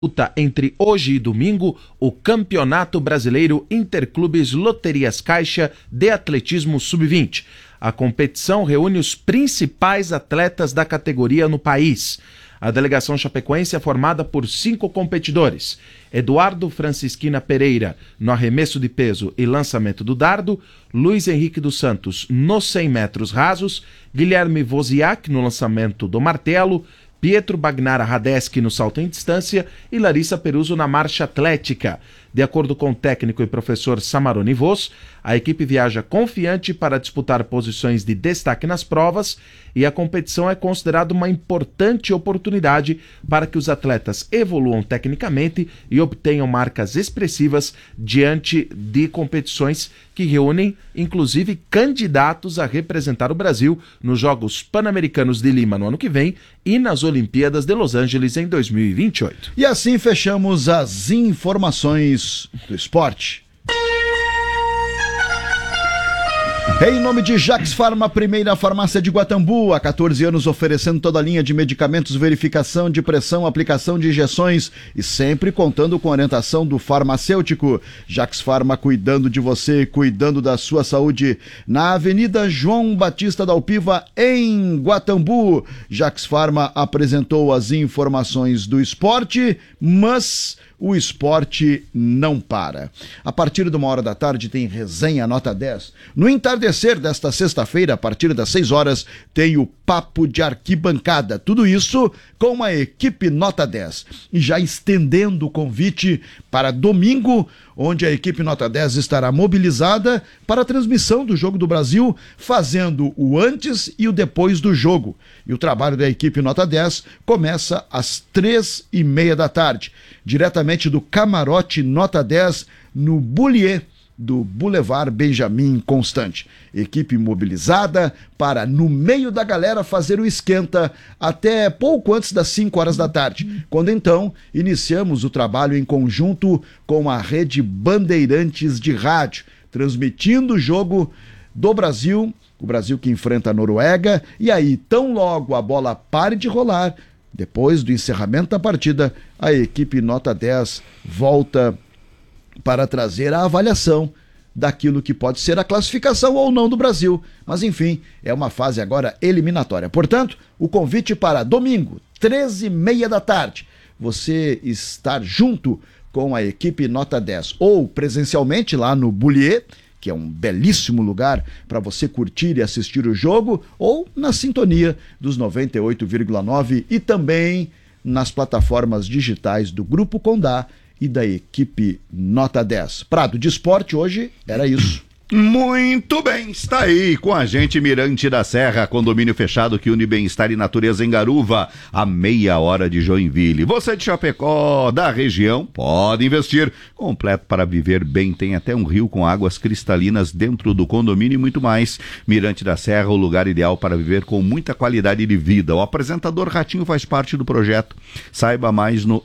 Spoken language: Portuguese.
disputa entre hoje e domingo o Campeonato Brasileiro Interclubes Loterias Caixa de Atletismo Sub-20. A competição reúne os principais atletas da categoria no país. A delegação chapecoense é formada por 5 competidores: Eduardo Francisquina Pereira no arremesso de peso e lançamento do dardo, Luiz Henrique dos Santos nos 100 metros rasos, Guilherme Wozniak no lançamento do martelo, Pietro Bagnara Radeski no salto em distância e Larissa Peruso na marcha atlética. De acordo com o técnico e professor Samarone Vos, a equipe viaja confiante para disputar posições de destaque nas provas e a competição é considerada uma importante oportunidade para que os atletas evoluam tecnicamente e obtenham marcas expressivas diante de competições que reúnem, inclusive, candidatos a representar o Brasil nos Jogos Pan-Americanos de Lima no ano que vem e nas Olimpíadas de Los Angeles em 2028. E assim fechamos as informações do esporte. Em nome de Jax Farma, primeira farmácia de Guatambu, há 14 anos oferecendo toda a linha de medicamentos, verificação de pressão, aplicação de injeções e sempre contando com a orientação do farmacêutico. Jax Farma, cuidando de você, cuidando da sua saúde. Na Avenida João Batista da Alpiva, em Guatambu. Jax Farma apresentou as informações do esporte, mas o esporte não para. A partir de 13h tem resenha nota 10. No entardecer desta sexta-feira, a partir das 6 horas, tem o Papo de Arquibancada. Tudo isso com a equipe nota 10. E já estendendo o convite para domingo, onde a equipe nota 10 estará mobilizada para a transmissão do Jogo do Brasil, fazendo o antes e o depois do jogo. E o trabalho da equipe nota 10 começa às 15h30, diretamente do Camarote Nota 10, no Bullier do Boulevard Benjamin Constant. Equipe mobilizada para, no meio da galera, fazer o esquenta até pouco antes das 5h, quando então iniciamos o trabalho em conjunto com a Rede Bandeirantes de Rádio, transmitindo o jogo do Brasil, o Brasil que enfrenta a Noruega, e aí, tão logo a bola pare de rolar, depois do encerramento da partida, a equipe nota 10 volta para trazer a avaliação daquilo que pode ser a classificação ou não do Brasil. Mas enfim, é uma fase agora eliminatória. Portanto, o convite para domingo, 13h30, você estar junto com a equipe nota 10, ou presencialmente lá no Bullier, que é um belíssimo lugar para você curtir e assistir o jogo, ou na sintonia dos 98,9 e também nas plataformas digitais do Grupo Condá e da equipe nota 10. Prado de Esporte hoje era isso. Muito bem, está aí com a gente Mirante da Serra, condomínio fechado que une bem-estar e natureza em Garuva, a meia hora de Joinville. Você de Chapecó, da região, pode investir. Completo para viver bem, tem até um rio com águas cristalinas dentro do condomínio e muito mais. Mirante da Serra, o lugar ideal para viver com muita qualidade de vida. O apresentador Ratinho faz parte do projeto. Saiba mais no